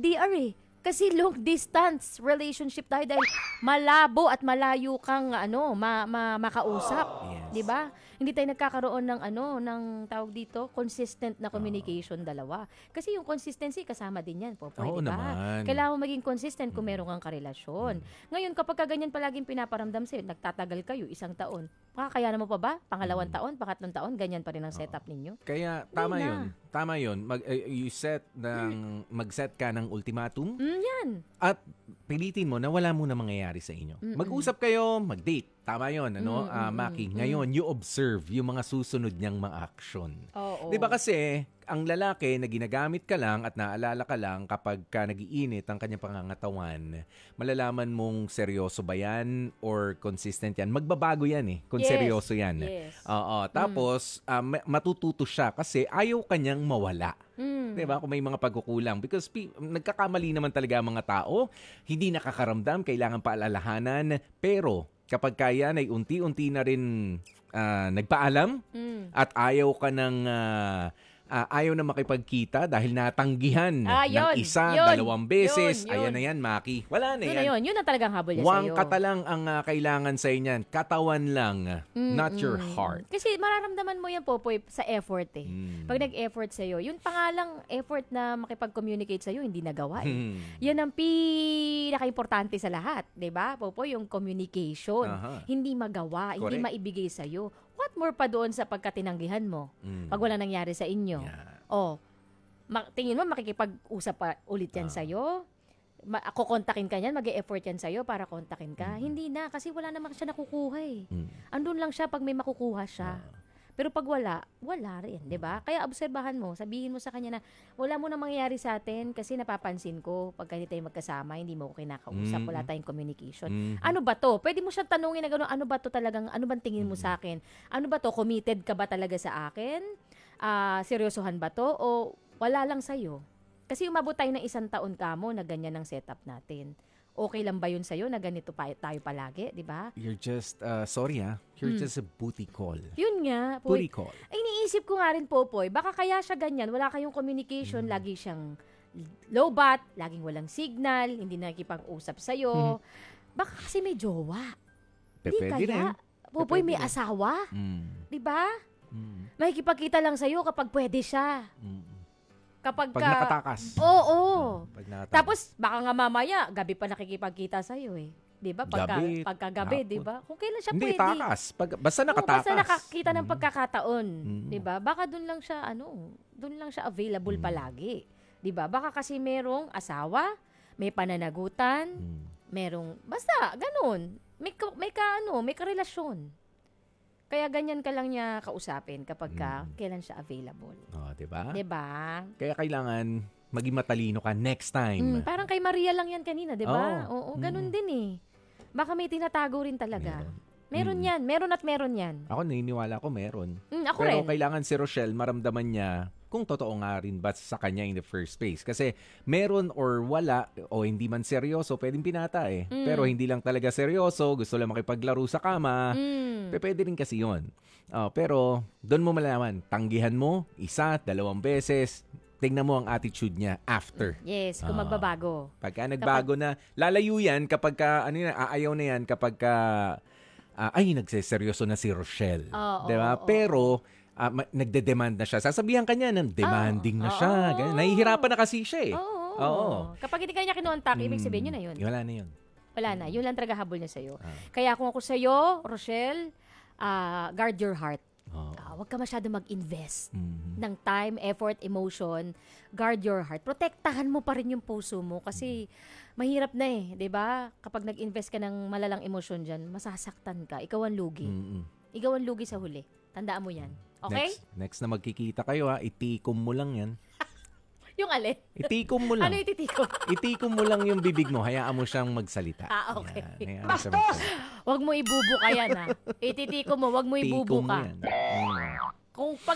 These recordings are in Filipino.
LDR eh. Kasi long distance relationship tayo dahil malabo at malayo kang makausap, Yes. 'di ba? Hindi tayo nagkakaroon ng tawag dito, consistent na communication dalawa. Kasi yung consistency kasama din 'yan, Popoy, Oo 'di ba? naman. Kailangan mo maging consistent kung meron kang karelasyon. Ngayon kapag ganyan palaging pinaparamdam sa'yo, nagtatagal kayo 1 taon. Makakayanan mo pa ba? Pangalawang taon, pangatlong taon, ganyan pa rin ang setup ninyo? Kaya Hindi tama 'yun. Mag-set ka ng ultimatum Yan. at pilitin mo na wala muna mangyayari sa inyo. Mag-usap kayo, mag-date. Tama 'yon, Maki. Ngayon, you observe yung mga susunod niyang mga action. Oo. 'Di ba kasi ang lalaki na ginagamit ka lang at naalala ka lang kapag ka nagiinit ang kanyang pangangatawan, malalaman mong seryoso ba yan or consistent yan. Magbabago yan kung Yes. seryoso yan. Yes. Oo. Tapos, matututo siya kasi ayaw kanyang mawala. 'Di ba? Kung may mga pagkukulang. Because nagkakamali naman talaga ang mga tao. Hindi nakakaramdam, kailangan paalalahanan. Pero, kapag kaya ay unti-unti na rin nagpaalam at ayaw ka ng ayaw na makipagkita dahil natanggihan ng isa, dalawang beses. Yun. Ayan na yan, Maki. Wala na yan. Yun na talagang habol niya One sa'yo. kata lang ang kailangan sa inyan. Katawan lang, not your heart. Kasi mararamdaman mo yan, Popoy, sa effort eh. Pag nag-effort sa'yo, yung pangalang effort na makipag-communicate sa'yo, hindi nagawa eh. Yan ang pinaka-importante sa lahat. Diba, Popoy? Yung communication. Hindi magawa, hindi Correct. maibigay sa'yo. What more pa doon sa pagkatinanggihan mo? Pag wala nangyari sa inyo. Yeah. Tingin mo makikipag-usap pa ulit yan sa'yo? Kukontakin ka yan, mag-e-effort yan sa'yo para kontakin ka? Hindi na, kasi wala naman siya nakukuha eh. Andun lang siya pag may makukuha siya. Pero pag wala rin, di ba? Kaya obserbahan mo, sabihin mo sa kanya na wala mo na mangyayari sa atin kasi napapansin ko pag hindi tayo magkasama, hindi mo ko kinakausap, wala tayong communication. Ano ba to? Pwede mo siyang tanungin na gano'n, ano ba to talagang, ano bang tingin mo sa akin? Ano ba to? Committed ka ba talaga sa akin? Seryosohan ba to? O wala lang sa'yo? Kasi umabot tayo ng 1 taon kamo na ganyan ang setup natin. Okay lang ba yun sa'yo na ganito tayo palagi, di ba? You're just, you're just a booty call. Yun nga. Booty call. Ay, iniisip ko nga rin, Popoy, baka kaya siya ganyan, wala kayong communication, lagi siyang low bat, laging walang signal, hindi nakikipag-usap sa'yo. Baka kasi may jowa. Di Pwede kaya? rin. Popoy, Pwede may rin. asawa. Di ba? Makikipagkita lang sa'yo kapag pwede siya. Kapag Pag nakatakas. Oo. Pag nakatakas. Tapos, baka nga mamaya, gabi pa nakikipagkita sa'yo eh. Di ba? Gabi, Pagkagabi, hapon. di ba? Kung kailan siya Hindi, pwede. takas. Basta Oo, nakatakas. basta nakakita ng pagkakataon, 'di ba? Baka doon lang siya available palagi, 'di ba? Baka kasi merong asawa, may pananagutan, merong basta ganoon. May karelasyon. Kaya ganyan ka lang niya kausapin kapag kailan siya available. Oh, 'di ba? 'Di ba? Kaya kailangan maging matalino ka next time. Parang kay Maria lang yan kanina, 'di ba? Oo, ganun din eh. Baka may tinatago rin talaga. Meron yan. Meron at meron yan. Ako naniniwala ko meron. Ako Pero rin. kailangan si Rochelle maramdaman niya kung totoo nga rin ba sa kanya in the first place. Kasi meron or wala o hindi man seryoso, pwedeng pinata eh. Pero hindi lang talaga seryoso, gusto lang makipaglaro sa kama. Pwede rin kasi yun. Pero doon mo malaman, tanggihan mo, 1, 2 beses, tingnan mo ang attitude niya after. Yes, kung magbabago. Pagka nagbago na, lalayo yan kapag ka, aayaw na yan kapag ka, nagseseryoso na si Rochelle. Diba? Pero, nagde-demand na siya. Sasabihan ka niya ng demanding na siya. Ganyan. Nahihirapan na kasi siya eh. Oo. Kapag hindi ka niya kinontak, ibig sabihin yun na yun. Wala na yun. Wala na. Yun lang talaga habol niya sa'yo. Kaya kung ako sa'yo, Rochelle, guard your heart. Huwag ka masyado mag-invest ng time, effort, emotion. Guard your heart. Protektahan mo pa rin yung puso mo kasi mahirap na eh, 'di ba? Kapag nag-invest ka ng malalang emosyon diyan, masasaktan ka. Ikaw ang lugi. Ikaw ang lugi sa huli. Tandaan mo 'yan. Okay? Next na magkikita kayo itikom mo lang yan. Yung alin? Itikom mo lang. Ano ititikom? Itikom mo lang yung bibig mo. Hayaan mo siyang magsalita. Okay. Yan, hayaan mo siyang magsalita. Huwag mo ibubuka yan ha. Ititikom mo, huwag mo Tikom mo ibubuka. yan. Kung pag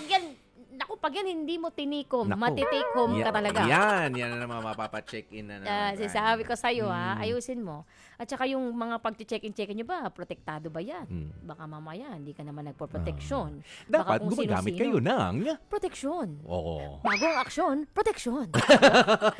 yan hindi mo tinikom, matitikom ka talaga. Yan na naman mapapacheck-in na naman. Sasabi ko sa'yo ayusin mo. At saka yung mga pag-check-in nyo ba, protektado ba yan? Baka mamaya, hindi ka naman nagpo-proteksyon. Dapat gumagamit kayo ng proteksyon. Oo. Bagong aksyon, proteksyon.